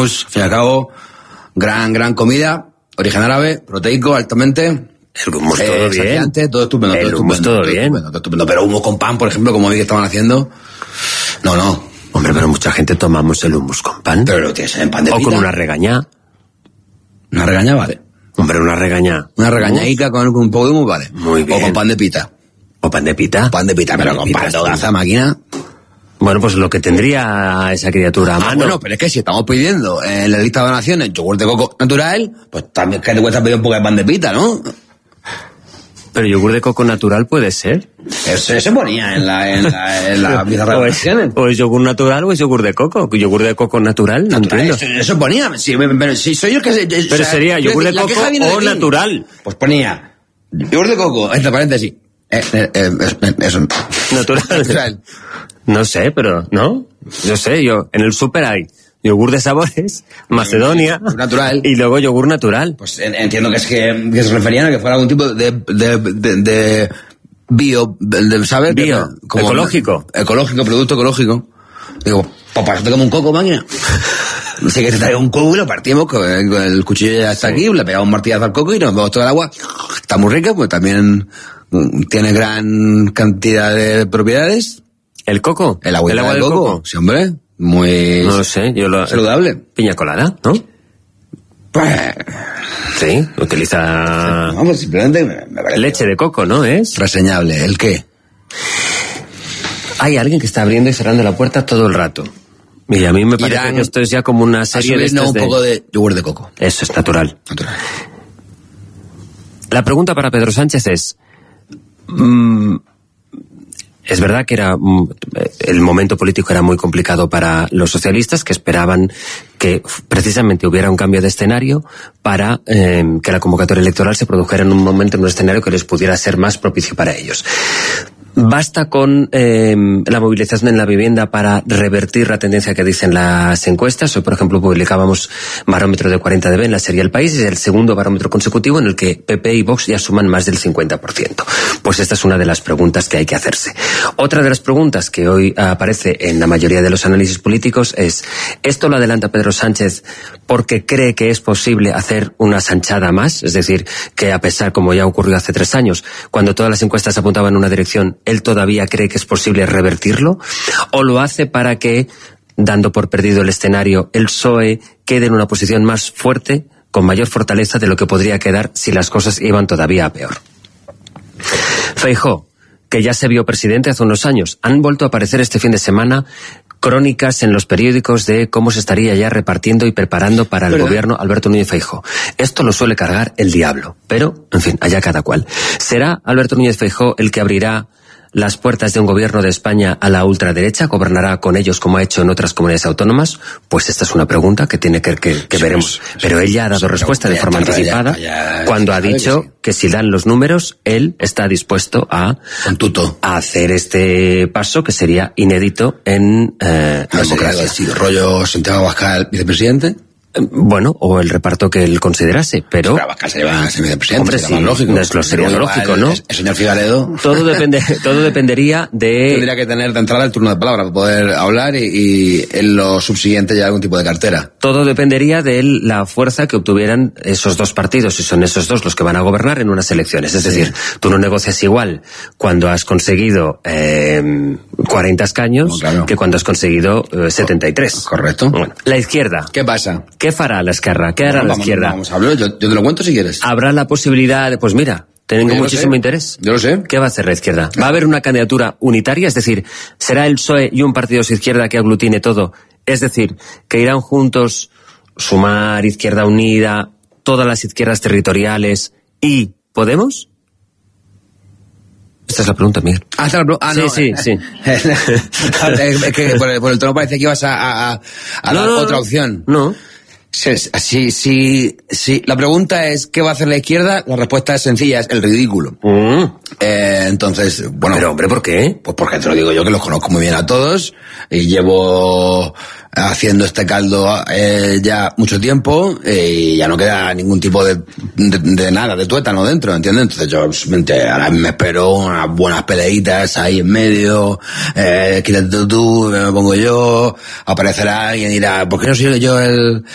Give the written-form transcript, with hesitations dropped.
hummus, al fin y al cabo, gran comida, origen árabe, proteico, altamente. El hummus todo bien. Todo estupendo. El hummus todo bien. Estupendo. Pero hummus con pan, por ejemplo, como vi que estaban haciendo, no. Hombre, pero mucha gente tomamos el hummus con pan. Pero lo tienes en pan de pita. O con una regañá. Una regañá, vale. Hombre, una regañá. Una regañaica con un poco de hummus, vale. Muy bien. O con pan de pita. ¿O pan de pita? Pan de pita, pero con pan de hogaza, máquina. Bueno, pues lo que tendría esa criatura a mano. Bueno, pero es que si estamos pidiendo en la lista de donaciones yogur de coco natural, pues también que te cuesta pedir un poco de pan de pita, ¿no? Pero yogur de coco natural puede ser. Eso se ponía en la pizarra de donaciones. O es yogur natural o es yogur de coco. Yogur de coco natural, no entiendo. Eso ponía. Sí, pero si soy yo que sé. Pero o sea, sería yogur de coco o natural. Pues ponía yogur de coco, entre paréntesis. Eso. Natural. No sé, pero, ¿no? Yo sé, en el súper hay yogur de sabores, Macedonia, natural. Y luego yogur natural. Pues entiendo que se referían a que fuera algún tipo de bio, ¿sabes? Bio, como ecológico. Producto ecológico. Digo, pues para eso te como un coco, máquina. Sé que te traigo un coco y lo partimos, con el cuchillo ya está aquí, le pegamos un martillazo al coco y nos bebemos todo el agua. Está muy rica, pues también tiene gran cantidad de propiedades. ¿El coco? El agua del coco. Sí, hombre. Muy... No lo sé, saludable. Piña colada, ¿no? Pues... Sí, utiliza... No, pues simplemente me parece... Leche de coco, ¿no es? Reseñable. ¿El qué? Hay alguien que está abriendo y cerrando la puerta todo el rato. Y a mí me parece que esto es ya como una serie de... un poco de yogur de coco. Eso es natural. La pregunta para Pedro Sánchez es... Es verdad que el momento político era muy complicado para los socialistas, que esperaban que precisamente hubiera un cambio de escenario para que la convocatoria electoral se produjera en un momento, en un escenario que les pudiera ser más propicio para ellos. ¿Basta con la movilización en la vivienda para revertir la tendencia que dicen las encuestas? Hoy, por ejemplo, publicábamos barómetro de 40dB en la serie El País, es el segundo barómetro consecutivo en el que PP y Vox ya suman más del 50%. Pues esta es una de las preguntas que hay que hacerse. Otra de las preguntas que hoy aparece en la mayoría de los análisis políticos es: ¿esto lo adelanta Pedro Sánchez porque cree que es posible hacer una sanchada más? Es decir, que a pesar, como ya ocurrió hace 3 años, cuando todas las encuestas apuntaban en una dirección, él todavía cree que es posible revertirlo, o lo hace para que, dando por perdido el escenario, el PSOE quede en una posición más fuerte, con mayor fortaleza de lo que podría quedar si las cosas iban todavía a peor. Feijóo, que ya se vio presidente hace unos años, han vuelto a aparecer este fin de semana crónicas en los periódicos de cómo se estaría ya repartiendo y preparando para el gobierno Alberto Núñez Feijóo. Esto lo suele cargar el diablo, pero, en fin, allá cada cual. ¿Será Alberto Núñez Feijóo el que abrirá las puertas de un gobierno de España a la ultraderecha? ¿Gobernará con ellos como ha hecho en otras comunidades autónomas? Pues esta es una pregunta que tiene que veremos. Pero él ya ha dado respuesta de forma anticipada cuando ha dicho que si dan los números, él está dispuesto a hacer este paso que sería inédito en democracia. ¿Rollo Santiago Abascal, vicepresidente? Bueno, o el reparto que él considerase, pero... Abascal se lleva a ser vicepresidente. Hombre, sí, lógico, sería lógico, ¿no? El señor Figaredo... Todo dependería de... Tendría que tener de entrada el turno de palabra para poder hablar y en lo subsiguiente ya algún tipo de cartera. Todo dependería de la fuerza que obtuvieran esos dos partidos, y son esos dos los que van a gobernar en unas elecciones. Es decir, tú no negocias igual cuando has conseguido 40 escaños que cuando has conseguido 73. Correcto. Bueno, la izquierda. ¿Qué pasa? ¿Qué fará la Esquerra? ¿Qué hará la izquierda? Vamos a hablar, yo te lo cuento si quieres. Habrá la posibilidad de, pues mira, tengo muchísimo interés. Yo lo sé. ¿Qué va a hacer la izquierda? ¿Va a haber una candidatura unitaria? Es decir, ¿será el PSOE y un partido de izquierda que aglutine todo? Es decir, que irán juntos Sumar, Izquierda Unida, todas las izquierdas territoriales y ¿Podemos? Esta es la pregunta, Miguel. Sí. Es que por el tono parece que ibas a dar otra opción. No. Si la pregunta es ¿qué va a hacer la izquierda? La respuesta es sencilla, es el ridículo. Entonces, bueno... Pero, hombre, ¿por qué? Pues porque te lo digo yo, que los conozco muy bien a todos y llevo haciendo este caldo ya mucho tiempo y ya no queda ningún tipo de nada, de tuétano dentro, ¿entiendes? Entonces yo ahora me espero unas buenas peleitas ahí en medio, quítate tú, me pongo yo, aparecerá alguien y dirá, ¿por qué no soy yo el